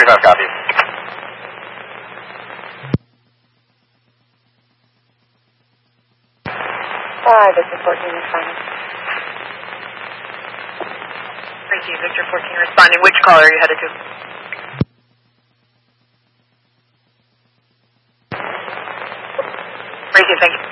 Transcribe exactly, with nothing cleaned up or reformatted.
thirty-five, copy. Five, Victor fourteen responding. Tracy, Victor fourteen responding. Which caller are you headed to? Tracy, thank you.